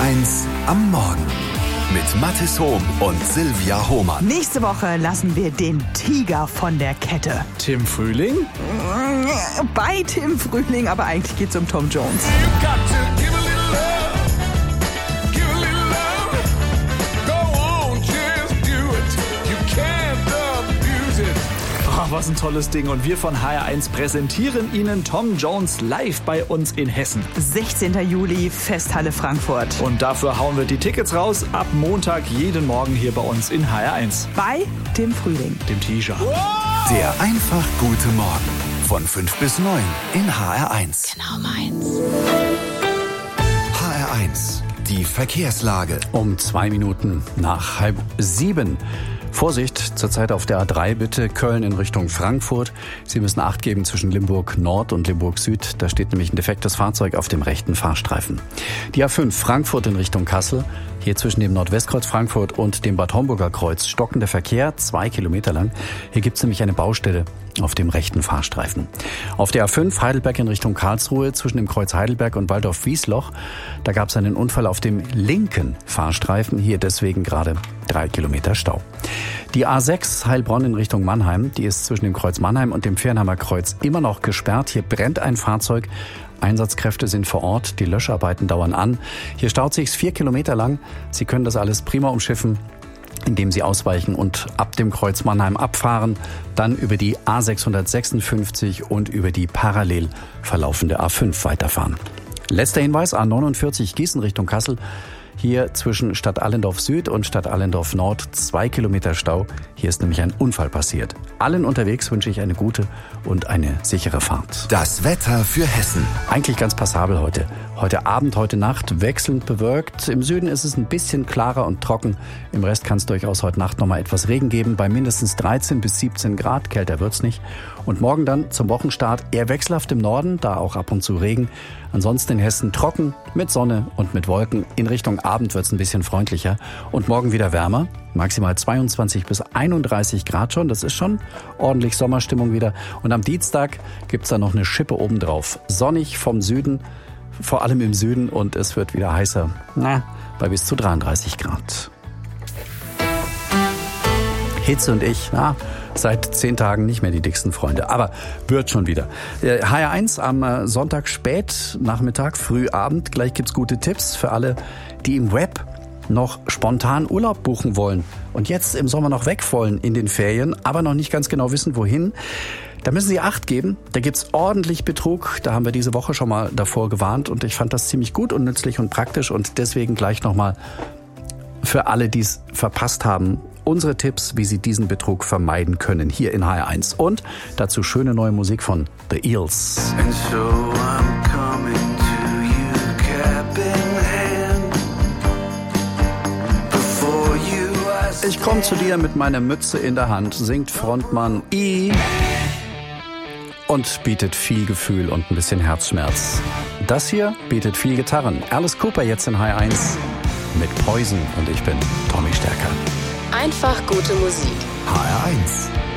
HR1 am Morgen mit Mathis Hohm und Silvia Hohmann. Nächste Woche lassen wir den Tiger von der Kette. Tim Frühling? Bei Tim Frühling, aber eigentlich geht's um Tom Jones. Was ein tolles Ding. Und wir von HR1 präsentieren Ihnen Tom Jones live bei uns in Hessen. 16. Juli, Festhalle Frankfurt. Und dafür hauen wir die Tickets raus. Ab Montag jeden Morgen hier bei uns in HR1. Bei Tim Frühling. Dem Tiger. Der einfach gute Morgen. Von 5 bis 9 in HR1. Genau meins. HR1. Die Verkehrslage. Um 2 Minuten nach 6:30. Vorsicht, zurzeit auf der A3 bitte, Köln in Richtung Frankfurt. Sie müssen Acht geben zwischen Limburg Nord und Limburg Süd. Da steht nämlich ein defektes Fahrzeug auf dem rechten Fahrstreifen. Die A5 Frankfurt in Richtung Kassel. Hier zwischen dem Nordwestkreuz Frankfurt und dem Bad Homburger Kreuz stockender Verkehr, 2 Kilometer lang. Hier gibt es nämlich eine Baustelle auf dem rechten Fahrstreifen. Auf der A5 Heidelberg in Richtung Karlsruhe zwischen dem Kreuz Heidelberg und Waldorf-Wiesloch. Da gab es einen Unfall auf dem linken Fahrstreifen. Hier deswegen gerade 3 Kilometer Stau. Die A6 Heilbronn in Richtung Mannheim, die ist zwischen dem Kreuz Mannheim und dem Fernheimer Kreuz immer noch gesperrt. Hier brennt ein Fahrzeug. Einsatzkräfte sind vor Ort. Die Löscharbeiten dauern an. Hier staut sich's 4 Kilometer lang. Sie können das alles prima umschiffen, indem Sie ausweichen und ab dem Kreuz Mannheim abfahren, dann über die A656 und über die parallel verlaufende A5 weiterfahren. Letzter Hinweis, A49 Gießen Richtung Kassel. Hier zwischen Stadt Allendorf Süd und Stadt Allendorf Nord 2 Kilometer Stau. Hier ist nämlich ein Unfall passiert. Allen unterwegs wünsche ich eine gute und eine sichere Fahrt. Das Wetter für Hessen. Eigentlich ganz passabel heute. Heute Abend, heute Nacht wechselnd bewölkt. Im Süden ist es ein bisschen klarer und trocken. Im Rest kann es durchaus heute Nacht nochmal etwas Regen geben. Bei mindestens 13 bis 17 Grad. Kälter wird's nicht. Und morgen dann zum Wochenstart eher wechselhaft im Norden, da auch ab und zu Regen. Ansonsten in Hessen trocken, mit Sonne und mit Wolken. In Richtung Abend wird's ein bisschen freundlicher. Und morgen wieder wärmer. Maximal 22 bis 31 Grad schon. Das ist schon ordentlich Sommerstimmung wieder. Und am Dienstag gibt's dann noch eine Schippe obendrauf. Sonnig vom Süden, vor allem im Süden. Und es wird wieder heißer. Bei bis zu 33 Grad. Hitze und ich, seit 10 Tagen nicht mehr die dicksten Freunde. Aber wird schon wieder. HR1 am Sonntag spät, Nachmittag, Frühabend. Gleich gibt's gute Tipps für alle, die im Web noch spontan Urlaub buchen wollen und jetzt im Sommer noch weg wollen in den Ferien, aber noch nicht ganz genau wissen, wohin. Da müssen Sie Acht geben. Da gibt's ordentlich Betrug. Da haben wir diese Woche schon mal davor gewarnt und ich fand das ziemlich gut und nützlich und praktisch und deswegen gleich nochmal für alle, die es verpasst haben, unsere Tipps, wie Sie diesen Betrug vermeiden können, hier in HR1. Und dazu schöne neue Musik von The Eels. And so I'm coming to you, cap in hand. Before you I Ich komm zu dir mit meiner Mütze in der Hand, singt Frontmann I und bietet viel Gefühl und ein bisschen Herzschmerz. Das hier bietet viel Gitarren. Alice Cooper jetzt in HR1 mit Poison und ich bin Tommy Stärker. Einfach gute Musik. HR1.